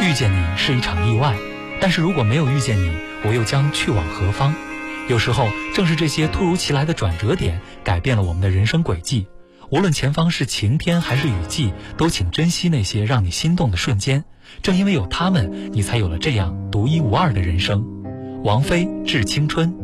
遇见你是一场意外，但是如果没有遇见你，我又将去往何方？有时候正是这些突如其来的转折点改变了我们的人生轨迹。无论前方是晴天还是雨季，都请珍惜那些让你心动的瞬间，正因为有他们，你才有了这样独一无二的人生。王菲致青春。